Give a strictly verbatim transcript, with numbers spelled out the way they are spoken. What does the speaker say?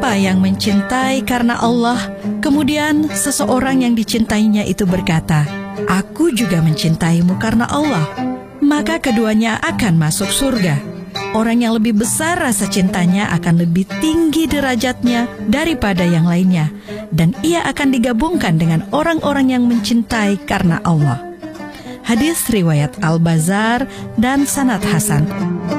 siapa yang mencintai karena Allah, kemudian seseorang yang dicintainya itu berkata, "Aku juga mencintaimu karena Allah," maka keduanya akan masuk surga. Orang yang lebih besar rasa cintanya akan lebih tinggi derajatnya daripada yang lainnya, dan ia akan digabungkan dengan orang-orang yang mencintai karena Allah. Hadis riwayat Al-Bazar dan sanad hasan.